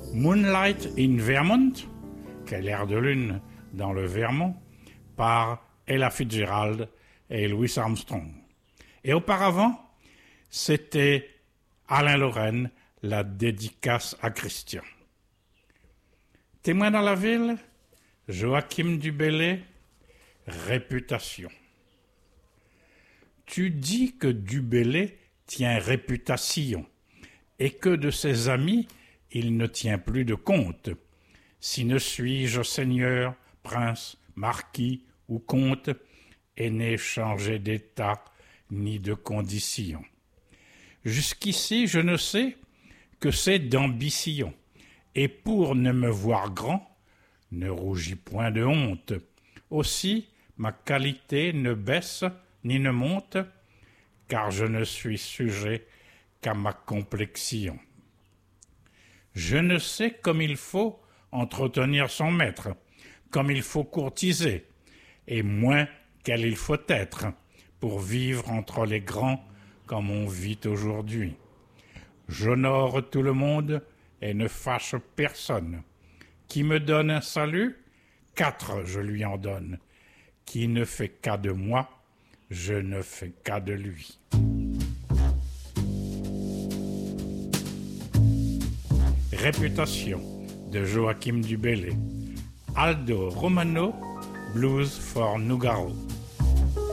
Moonlight in Vermont, quel air de lune dans le Vermont, par Ella Fitzgerald et Louis Armstrong. Et auparavant, c'était Alain Lorraine, la dédicace à Christian. Témoin dans la ville, Joachim du Bellay, réputation. Tu dis que du Bellay tient réputation, et que de ses amis, il ne tient plus de compte. Si ne suis-je seigneur, prince, marquis ou comte, et n'ai changé d'état ni de condition. Jusqu'ici, je ne sais que c'est d'ambition, et pour ne me voir grand, ne rougis point de honte. Aussi, ma qualité ne baisse ni ne monte, car je ne suis sujet qu'à ma complexion. Je ne sais comme il faut entretenir son maître, comme il faut courtiser, et moins quel il faut être pour vivre entre les grands comme on vit aujourd'hui. J'honore tout le monde et ne fâche personne. Qui me donne un salut, 4 je lui en donne. Qui ne fait qu'à de moi, je ne fais qu'à de lui. Réputation de Joachim du Bellay. Aldo Romano, Blues for Nougaro.